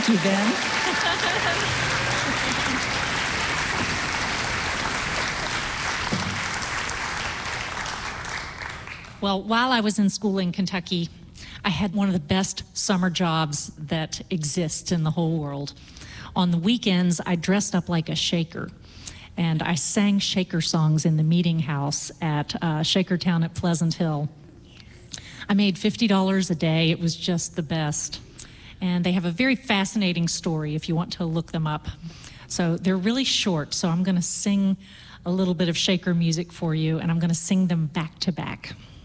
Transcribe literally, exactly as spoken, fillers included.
Thank you, Ben. Well, while I was in school in Kentucky, I had one of the best summer jobs that exists in the whole world. On the weekends, I dressed up like a Shaker, and I sang Shaker songs in the meeting house at uh, Shakertown at Pleasant Hill. I made fifty dollars a day. It was just the best. And they have a very fascinating story if you want to look them up. So they're really short, so I'm going to sing a little bit of Shaker music for you, and I'm going to sing them back to back.